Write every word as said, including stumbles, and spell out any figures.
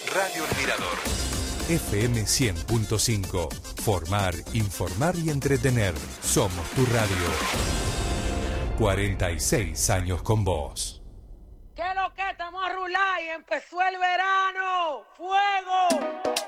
Radio El Mirador. F M cien punto cinco. Formar, informar y entretener. Somos tu radio. cuarenta y seis años con vos. ¿Qué es lo que estamos a rular y empezó el verano? ¡Fuego!